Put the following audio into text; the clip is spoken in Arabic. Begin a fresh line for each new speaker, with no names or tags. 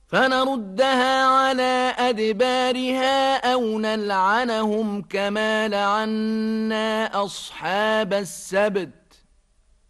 فنردها على أدبارها أو نلعنهم كما لعنا أصحاب السبت